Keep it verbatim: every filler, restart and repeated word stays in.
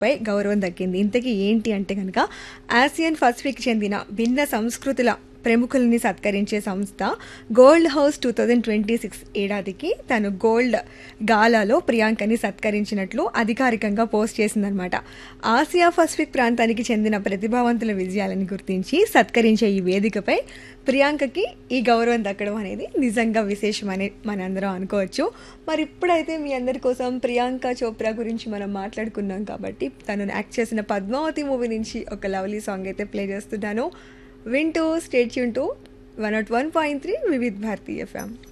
పై గౌరవం దక్కింది. ఇంతకీ ఏంటి అంటే కనుక ఆసియన్ పసిఫిక్ చెందిన భిన్న సంస్కృతుల ప్రముఖుల్ని సత్కరించే సంస్థ gold house two thousand twenty six ఏడాదికి తను గోల్డ్ గాలాలో ప్రియాంకని సత్కరించినట్లు అధికారికంగా పోస్ట్ చేసిందనమాట. ఆసియా పసిఫిక్ ప్రాంతానికి చెందిన ప్రతిభావంతుల విజయాలను గుర్తించి సత్కరించే ఈ వేదికపై ప్రియాంకకి ఈ గౌరవం దక్కడం అనేది నిజంగా విశేషమని మనందరం అనుకోవచ్చు. మరి ఇప్పుడైతే మీ అందరి కోసం ప్రియాంక చోప్రా గురించి మనం మాట్లాడుకున్నాం కాబట్టి తను యాక్ట్ చేసిన పద్మావతి మూవీ నుంచి ఒక లవ్లీ సాంగ్ అయితే ప్లే చేస్తున్నాను. వింటూ state tune to one not one point three Vividh Bharati FM.